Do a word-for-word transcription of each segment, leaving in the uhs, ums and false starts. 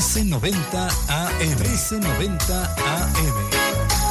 trece noventa A M. trece noventa A M.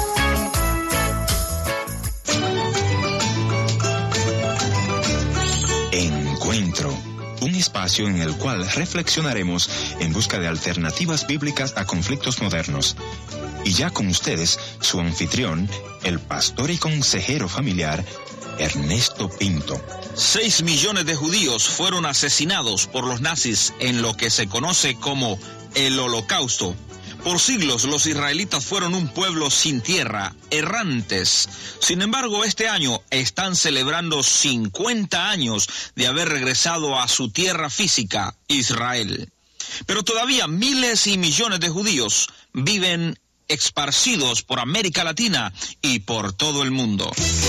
Encuentro, un espacio en el cual reflexionaremos en busca de alternativas bíblicas a conflictos modernos. Y ya con ustedes, su anfitrión, el pastor y consejero familiar, Ernesto Pinto. Seis millones de judíos fueron asesinados por los nazis en lo que se conoce como el Holocausto. Por siglos los israelitas fueron un pueblo sin tierra, errantes. Sin embargo, este año están celebrando cincuenta años de haber regresado a su tierra física, Israel. Pero todavía miles y millones de judíos viven esparcidos por América Latina y por todo el mundo.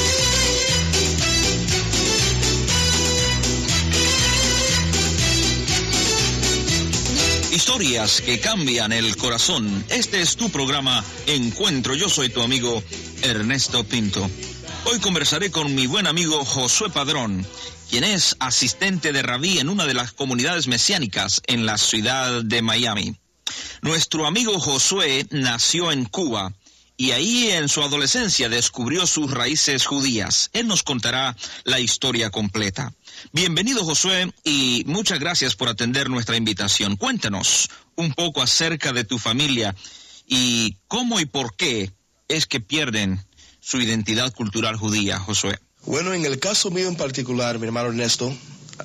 Historias que cambian el corazón. Este es tu programa Encuentro. Yo soy tu amigo Ernesto Pinto. Hoy conversaré con mi buen amigo Josué Padrón, quien es asistente de rabí en una de las comunidades mesiánicas en la ciudad de Miami. Nuestro amigo Josué nació en Cuba y ahí en su adolescencia descubrió sus raíces judías. Él nos contará la historia completa. Bienvenido, Josué, y muchas gracias por atender nuestra invitación. Cuéntanos un poco acerca de tu familia y cómo y por qué es que pierden su identidad cultural judía, Josué. Bueno, en el caso mío en particular, mi hermano Ernesto,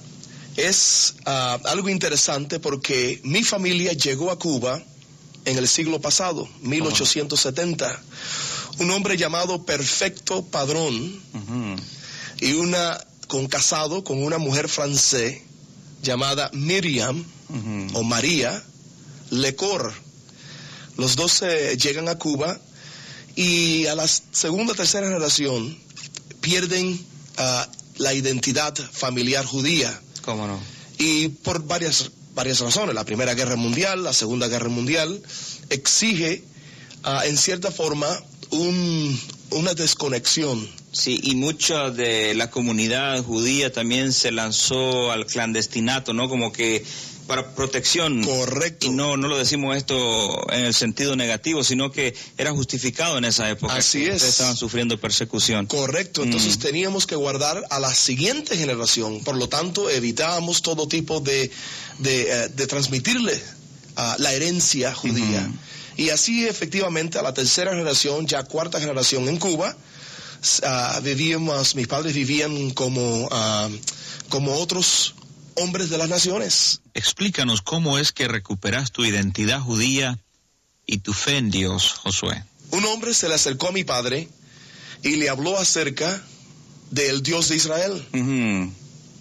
es uh, algo interesante porque mi familia llegó a Cuba en el siglo pasado, mil ochocientos setenta. Un hombre llamado Perfecto Padrón uh-huh. y una... con casado con una mujer francesa llamada Miriam uh-huh. o María Lecor. Los dos eh, llegan a Cuba y a la segunda tercera generación pierden uh, la identidad familiar judía. ¿Cómo no? Y por varias, varias razones. La Primera Guerra Mundial, la Segunda Guerra Mundial exige uh, en cierta forma un, una desconexión. Sí, y mucha de la comunidad judía también se lanzó al clandestinato, ¿no? Como que para protección. Correcto. Y no no lo decimos esto en el sentido negativo, sino que era justificado en esa época. Así es. Ustedes estaban sufriendo persecución. Correcto. Entonces mm. teníamos que guardar a la siguiente generación. Por lo tanto, evitábamos todo tipo de, de, uh, de transmitirle uh, la herencia judía. Mm. Y así, efectivamente, a la tercera generación, ya cuarta generación en Cuba, Uh, vivíamos, mis padres vivían como, uh, como otros hombres de las naciones. Explícanos cómo es que recuperas tu identidad judía y tu fe en Dios, Josué. Un hombre se le acercó a mi padre y le habló acerca del Dios de Israel. Uh-huh.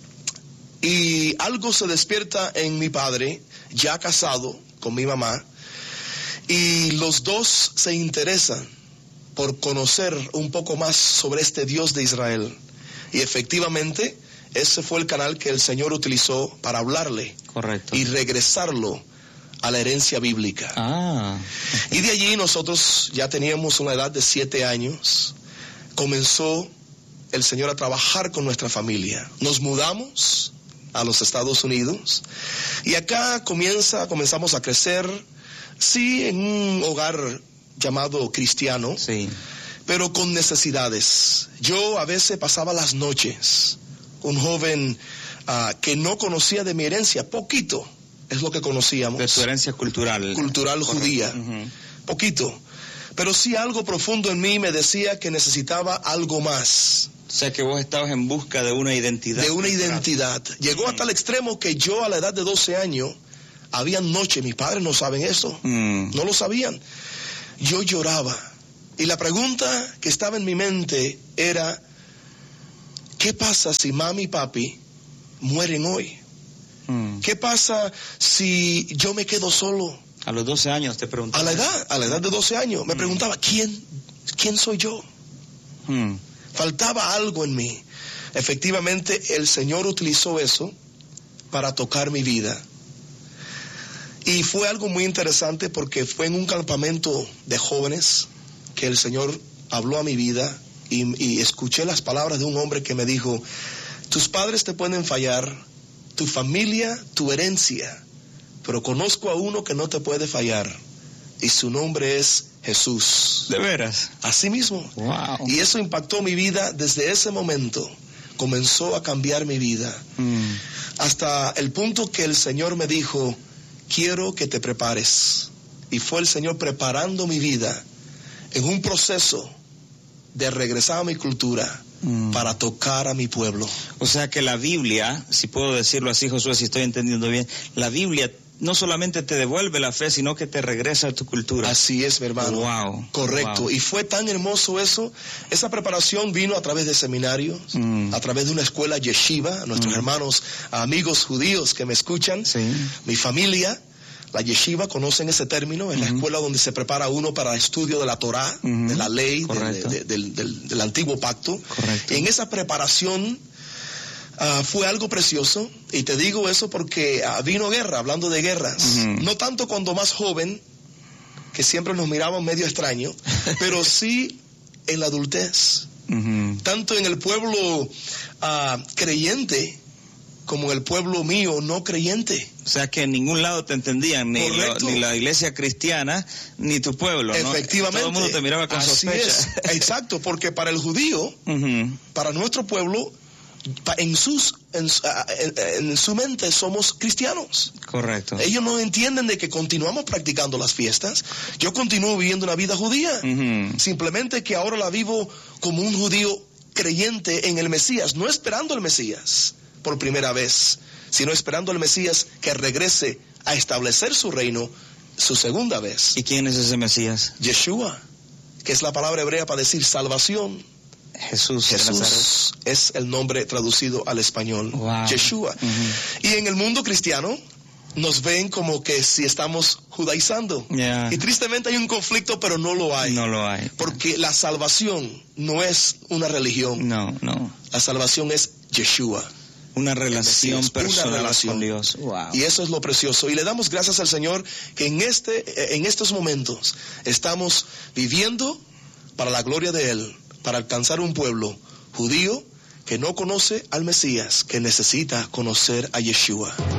Y algo se despierta en mi padre, ya casado con mi mamá, y los dos se interesan por conocer un poco más sobre este Dios de Israel. Y efectivamente, ese fue el canal que el Señor utilizó para hablarle. Correcto. Y regresarlo a la herencia bíblica. Ah. Y de allí nosotros ya teníamos una edad de siete años. Comenzó el Señor a trabajar con nuestra familia. Nos mudamos a los Estados Unidos. Y acá comienza, comenzamos a crecer, sí, en un hogar llamado cristiano, sí, pero con necesidades. Yo a veces pasaba las noches, un joven uh, que no conocía de mi herencia, poquito es lo que conocíamos. De tu herencia cultural. Cultural correcto. Judía, uh-huh. poquito. Pero sí algo profundo en mí me decía que necesitaba algo más. O sea que vos estabas en busca de una identidad. De una cultural. Identidad. Llegó uh-huh. a tal extremo que yo a la edad de doce años, había noches, mis padres no saben eso, uh-huh. no lo sabían. Yo lloraba y la pregunta que estaba en mi mente era, ¿qué pasa si mami y papi mueren hoy? Mm. ¿Qué pasa si yo me quedo solo? A los doce años te preguntaba. A la edad, a la edad de doce años, me mm. preguntaba, ¿quién, quién soy yo? Mm. Faltaba algo en mí. Efectivamente, el Señor utilizó eso para tocar mi vida. Y fue algo muy interesante porque fue en un campamento de jóvenes que el Señor habló a mi vida y, y escuché las palabras de un hombre que me dijo, tus padres te pueden fallar, tu familia, tu herencia, pero conozco a uno que no te puede fallar, y su nombre es Jesús. ¿De veras? Así mismo. Wow. Y eso impactó mi vida desde ese momento. Comenzó a cambiar mi vida. Mm. Hasta el punto que el Señor me dijo, quiero que te prepares. Y fue el Señor preparando mi vida en un proceso de regresar a mi cultura mm. para tocar a mi pueblo. O sea que la Biblia, si puedo decirlo así, Josué, si estoy entendiendo bien, la Biblia no solamente te devuelve la fe, sino que te regresa a tu cultura. Así es, mi hermano. Wow. Correcto. Wow. Y fue tan hermoso eso. Esa preparación vino a través de seminarios, mm. a través de una escuela yeshiva, nuestros mm. hermanos, amigos judíos que me escuchan, sí. mi familia. La yeshiva, conocen ese término, es uh-huh. la escuela donde se prepara uno para el estudio de la Torá, uh-huh. de la ley, de, de, de, del, del, del antiguo pacto. Correcto. En esa preparación uh, fue algo precioso, y te digo eso porque uh, vino guerra, hablando de guerras. Uh-huh. No tanto cuando más joven, que siempre nos miraban medio extraño, pero sí en la adultez. Uh-huh. Tanto en el pueblo uh, creyente, como en el pueblo mío no creyente. O sea que en ningún lado te entendían, ni, lo, ni la iglesia cristiana, ni tu pueblo, ¿no? Efectivamente. Todo el mundo te miraba con Así sospecha. Es. Exacto, porque para el judío, uh-huh. para nuestro pueblo, en, sus, en, en, en su mente somos cristianos. Correcto. Ellos no entienden de que continuamos practicando las fiestas. Yo continúo viviendo una vida judía. Uh-huh. Simplemente que ahora la vivo como un judío creyente en el Mesías, no esperando el Mesías por primera vez, sino esperando al Mesías que regrese a establecer su reino su segunda vez. ¿Y quién es ese Mesías? Yeshua, que es la palabra hebrea para decir salvación. Jesús. Jesús es el nombre traducido al español. Wow. Yeshua. Uh-huh. Y en el mundo cristiano nos ven como que si estamos judaizando. Yeah. Y tristemente hay un conflicto, pero no lo hay. No lo hay. Porque la salvación no es una religión. No, no. La salvación es Yeshua. Una relación Mesías, personal una relación. con Dios. Wow. Y eso es lo precioso. Y le damos gracias al Señor que en este, en estos momentos estamos viviendo para la gloria de Él, para alcanzar un pueblo judío que no conoce al Mesías, que necesita conocer a Yeshua.